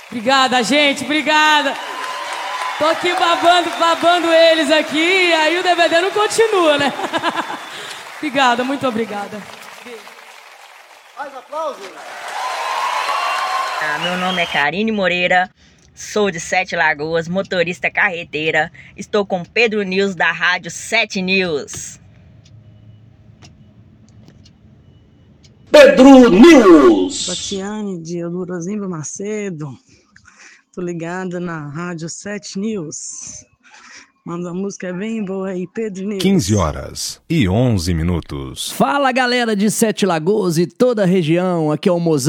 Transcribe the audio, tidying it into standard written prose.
Obrigada, gente, obrigada. Tô aqui babando eles aqui, aí o DVD não continua, né? Obrigada, muito obrigada. Mais aplausos. Meu nome é Karine Moreira, sou de Sete Lagoas, motorista carreteira. Estou com Pedro News da Rádio 7 News. Pedro News. Tatiane de Eudorozimba Macedo. Tô ligada na Rádio 7 News. Manda uma música bem boa aí, Pedro News. 15h11. Fala, galera de Sete Lagoas e toda a região. Aqui é o Mozão.